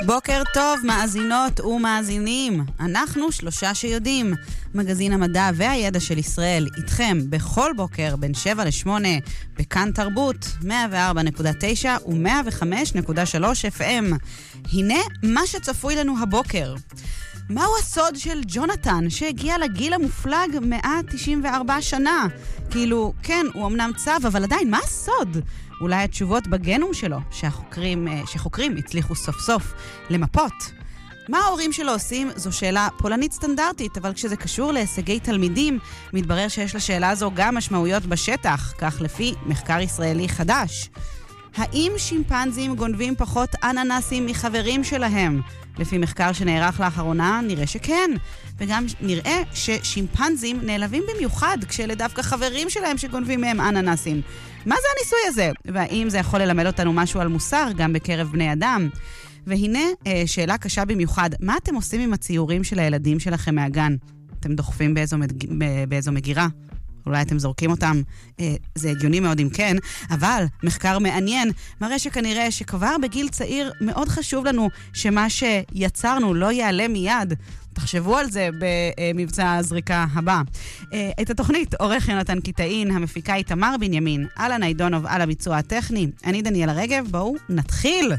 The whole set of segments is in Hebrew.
בוקר טוב, מאזינות ומאזינים. אנחנו שלושה שיודעים. מגזין המדע והידע של ישראל איתכם בכל בוקר בין 7 ל-8 בכאן תרבות 104.9 ו-105.3 FM. הנה מה שצפוי לנו הבוקר. מהו הסוד של ג'ונתן שהגיע לגיל המופלג 194 שנה? כאילו, כן, הוא אמנם צב, אבל עדיין, מה הסוד? אולי התשובות בגנום שלו, שחוקרים הצליחו סוף סוף למפות. מה ההורים שלו עושים? זו שאלה פולנית סטנדרטית, אבל כשזה קשור להישגי תלמידים, מתברר שיש לשאלה הזו גם משמעויות בשטח, כך לפי מחקר ישראלי חדש. האם שימפנזים גונבים פחות אננסים מחברים שלהם? לפי מחקר שנערך לאחרונה, נראה שכן. וגם נראה ששימפנזים נעלבים במיוחד כשאלה דווקא חברים שלהם שגונבים מהם אננסים. מה זה הניסוי הזה? והאם זה יכול ללמד אותנו משהו על מוסר גם בקרב בני אדם? והנה שאלה קשה במיוחד. מה אתם עושים עם הציורים של הילדים שלכם מהגן? אתם דוחפים באיזו מגירה? אולי אתם זורקים אותם, זה הגיוני מאוד אם כן, אבל מחקר מעניין מראה שכנראה שכבר בגיל צעיר מאוד חשוב לנו שמה שיצרנו לא יעלה מיד. תחשבו על זה במבצע הזריקה הבא. את התוכנית עורך יונתן קיטאין, המפיקה היא תמר בנימין, אלנה עידונוב על הביצוע הטכני, אני דניאלה רגב, בואו נתחיל.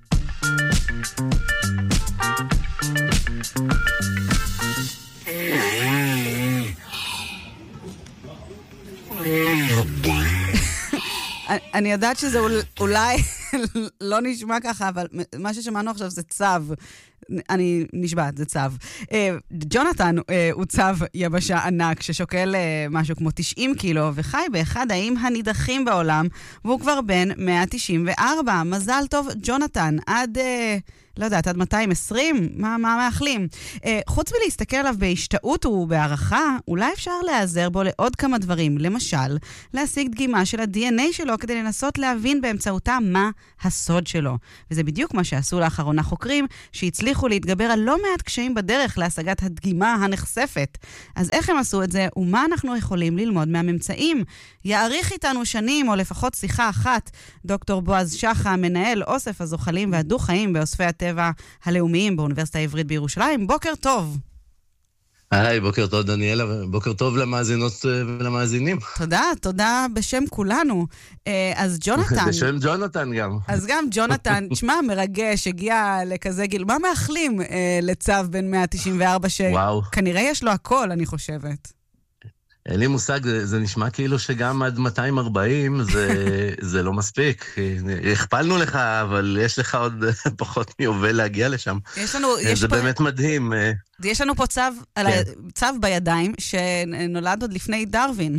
אני יודעת שזה אולי לא נשמע ככה, אבל מה ששמענו עכשיו זה צב. אני נשבעת, זה צב. ג'ונתן הוא צב יבשה ענק ששוקל משהו כמו 90 קילו, וחי באחד האיים הנידחים בעולם, והוא כבר בן 194. מזל טוב, ג'ונתן. עד... לא יודעת, עד 220? מה מאחלים? חוץ מלהסתכל עליו בהשתאות ובהערכה, אולי אפשר להיעזר בו לעוד כמה דברים. למשל, להשיג דגימה של ה-DNA שלו כדי לנסות להבין באמצעותה מה הסוד שלו. וזה בדיוק מה שעשו לאחרונה חוקרים, שהצליחו להתגבר על לא מעט קשיים בדרך להשגת הדגימה הנחשפת. אז איך הם עשו את זה, ומה אנחנו יכולים ללמוד מהממצאים? יעריך איתנו שנים, או לפחות שיחה אחת, דוקטור בועז שחה, מנהל אוסף הזוחלים והדו-חיים באוספי הטבע הלאומיים באוניברסיטה העברית בירושלים. בוקר טוב. היי, בוקר טוב דניאלה, בוקר טוב למאזינות ולמאזינים. תודה בשם כולנו. אז ג'ונתן... בשם ג'ונתן גם. אז גם ג'ונתן, תשמע, מרגש, הגיע לכזה גיל. מה מאחלים לצב בן 194 שכנראה יש לו הכל, אני חושבת. אין לי מושג, זה נשמע כאילו שגם עד 240 זה לא מספיק. הכפלנו לך, אבל יש לך עוד פחות מיובל להגיע לשם. זה באמת מדהים. יש לנו פה צו בידיים שנולד עוד לפני דרווין.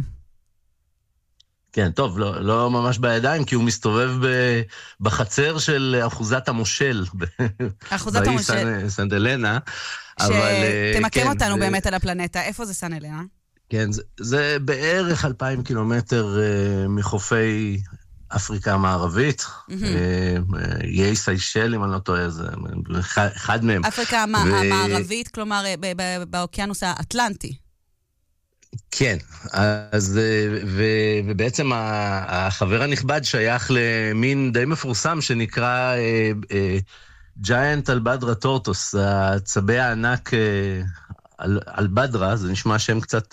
כן, טוב, לא ממש בידיים, כי הוא מסתובב בחצר של אחוזת המושל. אחוזת המושל. סן אלנה. שתמקם אותנו באמת על הפלנטה. איפה זה סן אלנה? כן, זה בערך 2,000 קילומטר מחופי אפריקה המערבית. איי סיישל, אם אני לא טועה, זה אחד מהם. אפריקה המערבית, כלומר, באוקיינוס האטלנטי. כן, אז, ובעצם החבר הנכבד שייך למין די מפורסם שנקרא Giant Albadra Tortoise, הצבי הענק אלבדרה, זה נשמע שם קצת,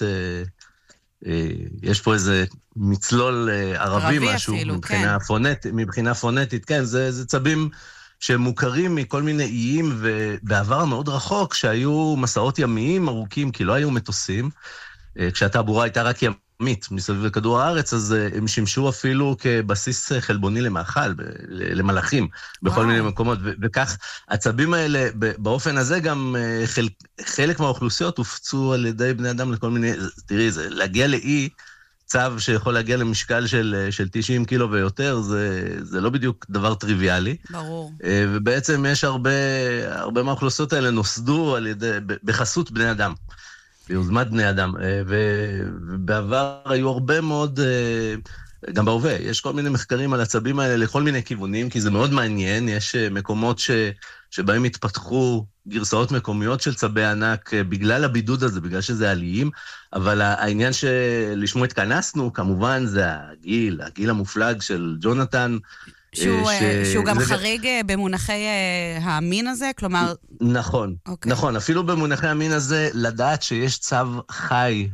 יש פה איזה מצלול ערבי משהו, אפילו, מבחינה פונטית, כן, זה צבים שמוכרים מכל מיני איים, ובעבר מאוד רחוק, שהיו מסעות ימיים ארוכים, כי לא היו מטוסים, כשהתעבורה הייתה רק ימית מסביב לכדור הארץ, אז הם שימשו אפילו כבסיס חלבוני למאכל, למלאכים, בכל מיני מקומות, וכך הצבים האלה, באופן הזה גם חלק מהאוכלוסיות הופצו על ידי בני אדם לכל מיני, תראי, להגיע לאי, צב שיכול להגיע למשקל של 90 קילו ויותר, זה לא בדיוק דבר טריוויאלי. ברור. ובעצם יש הרבה מהאוכלוסיות האלה נוסדו על ידי, בחסות בני אדם. ביוזמת בני אדם, ובעבר היו הרבה מאוד, גם בהווה, יש כל מיני מחקרים על הצבים האלה לכל מיני כיוונים, כי זה מאוד מעניין, יש מקומות שבהם התפתחו גרסאות מקומיות של צבי ענק, בגלל הבידוד הזה, בגלל שזה עליים, אבל העניין שלשמו התכנסנו, כמובן זה הגיל המופלג של ג'ונתן, שהוא גם חריג במונחי המין הזה? כלומר... נכון, נכון. אפילו במונחי המין הזה, לדעת שיש צו חי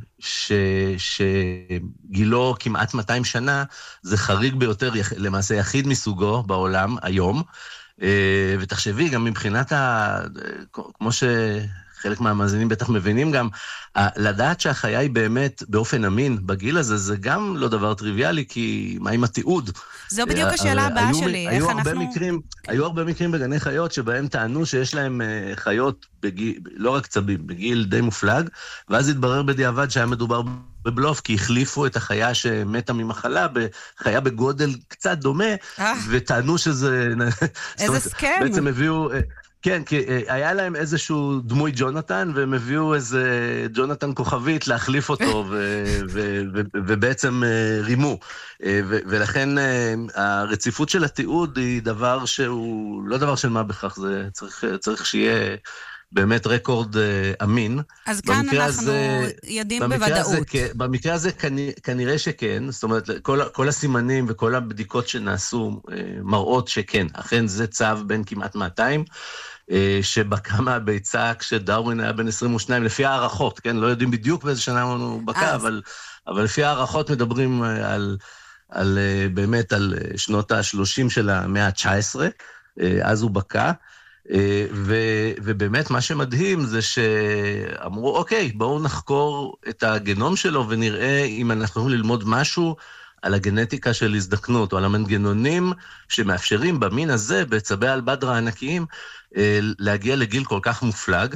שגילו כמעט 200 שנה, זה חריג ביותר, למעשה יחיד מסוגו בעולם היום. ותחשבי, גם מבחינת כמו שחלק מהמאזינים בטח מבינים גם, לדעת שהחיה היא באמת באופן אמין בגיל הזה, זה גם לא דבר טריוויאלי, כי מה עם התיעוד? זו בדיוק השאלה הבאה שלי, איך אנחנו... היו הרבה מקרים בגני חיות שבהם טענו שיש להם חיות, לא רק צבים, בגיל די מופלג, ואז התברר בדיעבד שהיה מדובר בבלוף, כי החליפו את החיה שמתה ממחלה בחיה בגודל קצת דומה, וטענו שזה... איזה סכם. בעצם הביאו... כן, כי היה להם איזשהו דמוי ג'ונתן, והם הביאו איזה ג'ונתן כוכבית להחליף אותו, ובעצם רימו. ולכן הרציפות של התיעוד היא דבר שהוא לא דבר של מה בכך, זה צריך שיהיה באמת רקורד אמין. אז כאן אנחנו יודעים בוודאות. במקרה הזה כנראה שכן, זאת אומרת, כל הסימנים וכל הבדיקות שנעשו מראות שכן, אכן זה צו בין כמעט 200, שבקע מהביצה כשדרווין היה בן 22, לפי הערכות, כן? לא יודעים בדיוק באיזה שנה הוא בקע, אבל לפי הערכות מדברים באמת על שנות ה-30 של המאה ה-19, אז הוא בקע, ובאמת מה שמדהים זה שאמרו, אוקיי, בואו נחקור את הגנום שלו ונראה אם אנחנו יכולים ללמוד משהו על הגנטיקה של הזדקנות, או על המנגנונים שמאפשרים במין הזה, בצבי אלבדרה הענקיים, להגיע לגיל כל כך מופלג,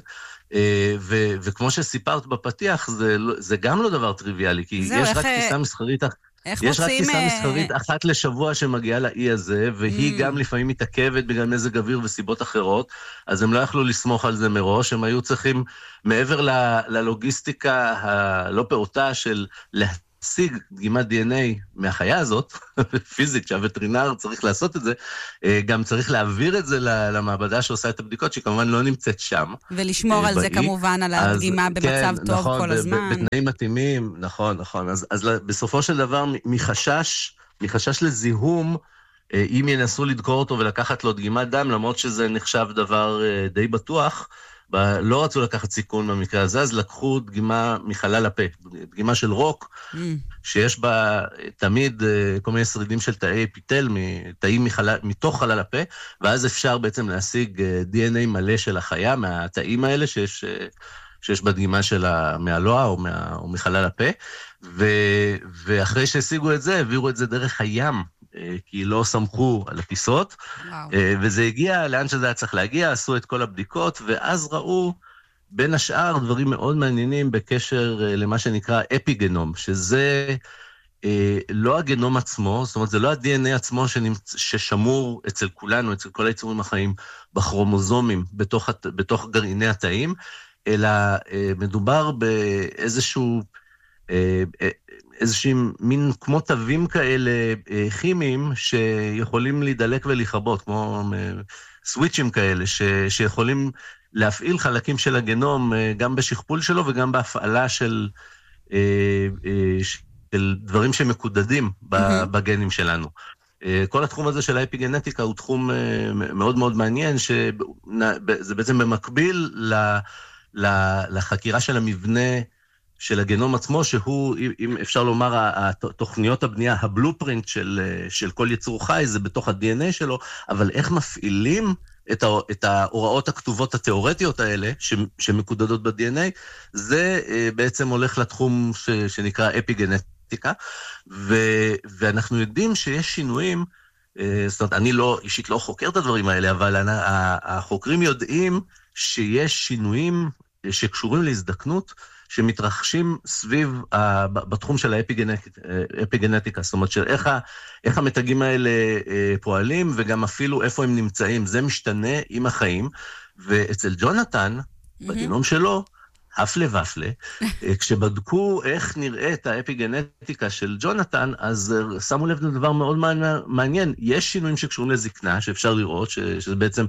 וכמו שסיפרת בפתיח, זה גם לא דבר טריוויאלי, כי יש רק טיסה מסחרית... יש רק טיסה מסחרית אחת לשבוע שמגיעה לאי הזה, והיא גם לפעמים מתעכבת בגלל מזג אוויר וסיבות אחרות, אז הם לא יכלו לסמוך על זה מראש, הם היו צריכים, מעבר ללוגיסטיקה הלא פעוטה של להשיג דגימת DNA מהחיה הזאת, פיזית שהווטרינר צריך לעשות את זה, גם צריך להעביר את זה למעבדה שעושה את הבדיקות, שכמובן לא נמצאת שם. ולשמור על זה כמובן, על הדגימה במצב טוב כל הזמן. בתנאים מתאימים, נכון. אז בסופו של דבר, מחשש לזיהום, אם ינסו לדקור אותו ולקחת לו דגימת דם, למרות שזה נחשב דבר די בטוח, לא רצו לקחת סיכון במקרה הזה, אז לקחו דגימה מחלל הפה, דגימה של רוק, שיש בה תמיד כל מיני שרידים של תאי אפיטל, תאים מתוך חלל הפה, ואז אפשר בעצם להשיג DNA מלא של החיה, מהתאים האלה שיש בדגימה שלה מהלוע או מחלל הפה, ואחרי שהשיגו את זה, העבירו את זה דרך הים, כי לא סמכו על הטיסות, וזה הגיע לאן שזה היה צריך להגיע, עשו את כל הבדיקות, ואז ראו בין השאר דברים מאוד מעניינים בקשר למה שנקרא אפיגנום, שזה לא הגנום עצמו, זאת אומרת, זה לא ה-DNA עצמו ששמור אצל כולנו, אצל כל היצורים החיים, בכרומוזומים, בתוך גרעיני התאים, אלא מדובר באיזשהו... איזושהי מין כמו תווים כאלה כימיים שיכולים להידלק ולהיכבות, כמו סוויצ'ים כאלה, שיכולים להפעיל חלקים של הגנום גם בשכפול שלו וגם בהפעלה של דברים שמקודדים בגנים שלנו. כל התחום הזה של האפיגנטיקה הוא תחום מאוד מאוד מעניין, שזה בעצם במקביל לחקירה של המבנה של הגנום עצמו, שהוא, אם אפשר לומר, התוכניות הבנייה, הבלופרינט של כל יצור חי, זה בתוך ה-DNA שלו, אבל איך מפעילים את ההוראות הכתובות התיאורטיות האלה, שמקודדות ב-DNA, זה בעצם הולך לתחום שנקרא אפיגנטיקה, ואנחנו יודעים שיש שינויים, זאת אומרת, אני אישית לא חוקר את הדברים האלה, אבל החוקרים יודעים שיש שינויים שקשורים להזדקנות, שמתרחשים סביב, בתחום של האפיגנטיקה, זאת אומרת, של איך המתגים האלה פועלים, וגם אפילו איפה הם נמצאים, זה משתנה עם החיים, ואצל ג'ונתן, בגנום שלו, הפלה ופלה, כשבדקו איך נראית האפיגנטיקה של ג'ונתן, אז שמו לב לדבר מאוד מעניין, יש שינויים שקשורים לזקנה, שאפשר לראות, שזה בעצם,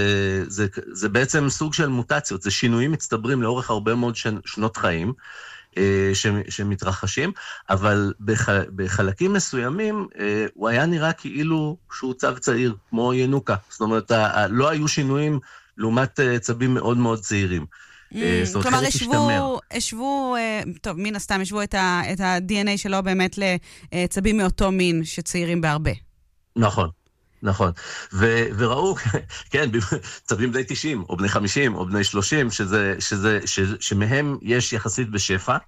זה בעצם סוג של מוטציות, זה שינויים מצטברים לאורך הרבה מאוד שנות חיים, שמתרחשים, אבל בחלקים מסוימים הוא היה נראה כאילו שהוא צב צעיר, כמו ינוקה. זאת אומרת, לא היו שינויים לעומת צבים מאוד מאוד צעירים. כלומר, השוו, טוב, מן הסתם, השוו את ה-DNA שלו באמת לצבים מאותו מין שצעירים בהרבה. נכון. נכון, וראו, כן, צבים בני 90, או בני 50, או בני 30, שמהם יש יחסית בשפע,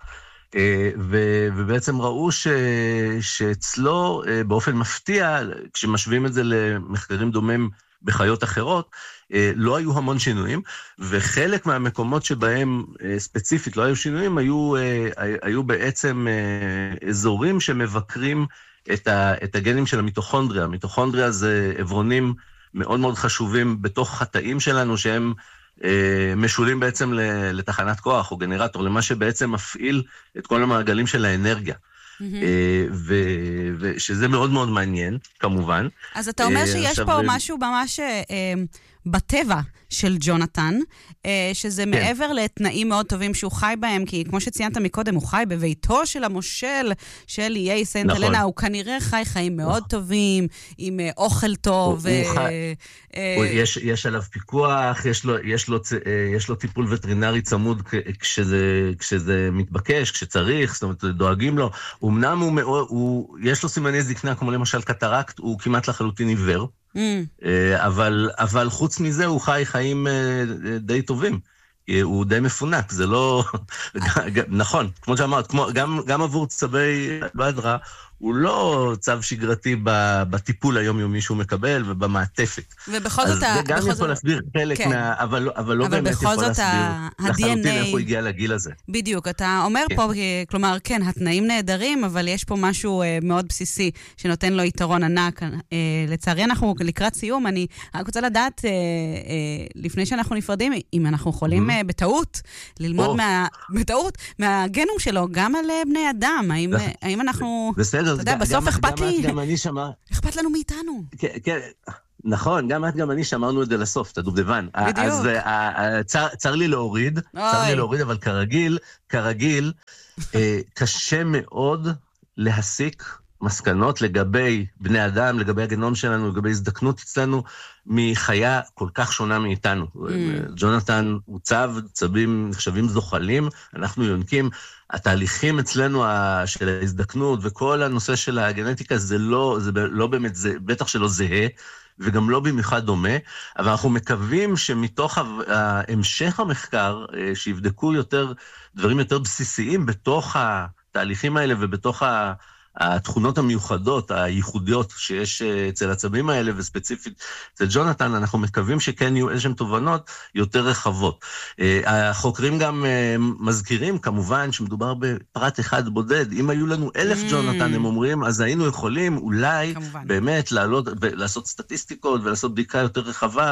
ובעצם ראו שאצלו, באופן מפתיע, כשמשווים את זה למחקרים דומים בחיות אחרות, לא היו המון שינויים, וחלק מהמקומות שבהם ספציפית לא היו שינויים, היו בעצם אזורים שמבקרים את הגנים של המיטוכונדריה. המיטוכונדריה זה עברונים מאוד מאוד חשובים בתוך התאים שלנו, שהם משולים בעצם לתחנת כוח או גנרטור, למה שבעצם מפעיל את כל המעגלים של האנרגיה. ושזה מאוד מאוד מעניין, כמובן. אז אתה אומר שיש פה משהו ממש בטבע של ג'ונתן, שזה מעבר לתנאים מאוד טובים שהוא חי בהם, כי כמו שציינת מקודם, הוא חי בביתו של המושל של איי סנט אלנה, הוא כנראה חי חיים מאוד טובים, עם אוכל טוב. יש עליו פיקוח, יש לו טיפול וטרינרי צמוד כשזה מתבקש, כשצריך, זאת אומרת, דואגים לו. אמנם יש לו סימני זקנה, כמו למשל קטרקט, הוא כמעט לחלוטין עיוור. אבל חוץ מזה הוא חי חיים די טובים, הוא די מפונק, זה לא, נכון, כמו שאמרת, גם עבור צבי בדרה, הוא לא צו שגרתי בטיפול היומיומי שהוא מקבל ובמעטפת. ובכל זאת... אז זה גם יכול להסביר חלק אבל לא באמת יכול להסביר לחלוטין איך הוא הגיע לגיל הזה. בדיוק, אתה אומר פה, כלומר, כן, התנאים נהדרים, אבל יש פה משהו מאוד בסיסי שנותן לו יתרון ענק. לצערי אנחנו לקראת סיום, אני רק רוצה לדעת, לפני שאנחנו נפרדים, אם אנחנו יכולים בטעות, ללמוד מהגנום שלו, גם על בני אדם. האם אנחנו... בסדר, אתה יודע, בסוף אכפת לי. גם אני שמע. אכפת לנו מאיתנו. כן, נכון, גם אני שמענו את זה לסוף, את הדובדבן. בדיוק. אז צר לי להוריד, אבל כרגיל, קשה מאוד להסיק מסקנות לגבי בני אדם, לגבי הגנום שלנו, לגבי הזדקנות אצלנו, מחיה כל כך שונה מאיתנו. ג'ונתן הוא צבים נחשבים זוחלים, אנחנו יונקים, התהליכים אצלנו של ההזדקנות וכל הנושא של הגנטיקה זה לא באמת, זה בטח שלא זהה, וגם לא במיוחד דומה, אבל אנחנו מקווים שמתוך המשך המחקר, שיבדקו דברים יותר בסיסיים בתוך התהליכים האלה ובתוך התכונות המיוחדות, הייחודיות שיש אצל הצבים האלה, וספציפית אצל ג'ונתן, אנחנו מקווים שכן יהיו איזשהם תובנות יותר רחבות. החוקרים גם מזכירים, כמובן, שמדובר בפרט אחד בודד. אם היו לנו 1,000 ג'ונתן, הם אומרים, אז היינו יכולים אולי באמת לעשות סטטיסטיקות, ולעשות בדיקה יותר רחבה,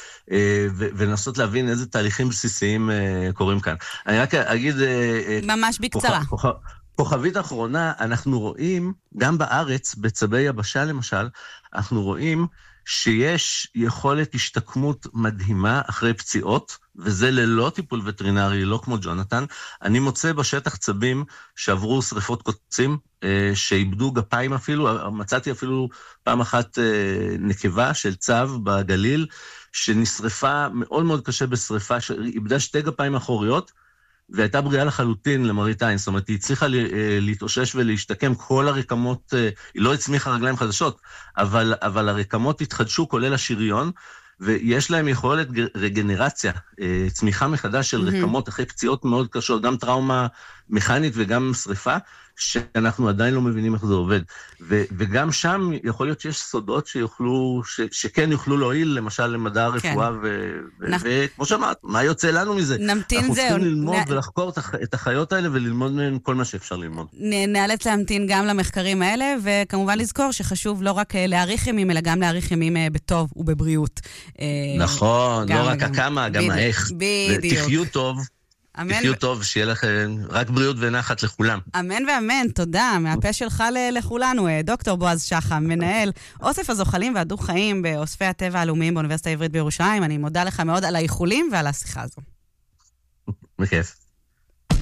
ולנסות להבין איזה תהליכים בסיסיים קורים כאן. אני רק אגיד... ממש בקצרה. כוכבית האחרונה, אנחנו רואים, גם בארץ, בצבי יבשה למשל, אנחנו רואים שיש יכולת השתקמות מדהימה אחרי פציעות, וזה ללא טיפול וטרינרי, לא כמו ג'ונתן. אני מוצא בשטח צבים שעברו שריפות קוצים, שאיבדו גפיים אפילו, מצאתי אפילו פעם אחת נקבה של צב בגליל, שנשרפה מאוד מאוד קשה בשריפה, שאיבדה 2 גפיים אחוריות, והייתה בריאה לחלוטין למראית עין, זאת אומרת, היא הצליחה להתאושש ולהשתקם, כל הרקמות, היא לא הצמיחה רגליים חדשות, אבל הרקמות התחדשו, כולל השריון, ויש להם יכולת רגנרציה, צמיחה מחדש של רקמות אחרי פציעות מאוד קשות, גם טראומה מכנית וגם שריפה, שאנחנו עדיין לא מבינים איך זה עובד. וגם שם יכול להיות שיש סודות שכן יוכלו להועיל, למשל למדע הרפואה, וכמו שאמרת, מה יוצא לנו מזה? אנחנו צריכים ללמוד ולחקור את החיות האלה, וללמוד מהן כל מה שאפשר ללמוד. נאלץ להמתין גם למחקרים האלה, וכמובן לזכור שחשוב לא רק להאריך ימים, אלא גם להאריך ימים בטוב ובבריאות. נכון, לא רק הכמה, גם האיך. בדיוק. תחיו טוב. תחיו טוב, שיהיה לכם רק בריאות ונחת לכולם. אמן ואמן, תודה. מהפה שלך לכולנו, דוקטור בועז שחם, מנהל אוסף הזוחלים והדו-חיים באוספי הטבע הלאומיים באוניברסיטה העברית בירושלים. אני מודה לך מאוד על האיחולים ועל השיחה הזו. בכיף.